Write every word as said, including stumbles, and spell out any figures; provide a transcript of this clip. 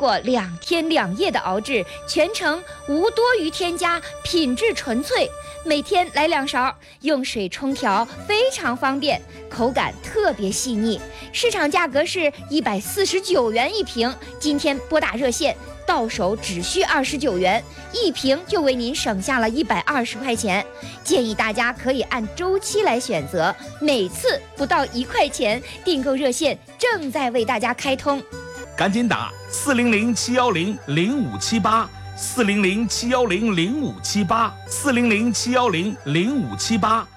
过两天两夜的熬制，全程无多余添加，品质纯粹。每天来两勺，用水冲调非常方便，口感特别细腻。市场价格是一百四十九元一瓶，今天拨打热线，到手只需二十九元，一瓶就为您省下了一百二十块钱。建议大家可以按周期来选择，每次不到一块钱。订购热线正在为大家开通， 赶紧打四零零七幺零零五七八，四零零七幺零零五七八，四零零七幺零零五七八。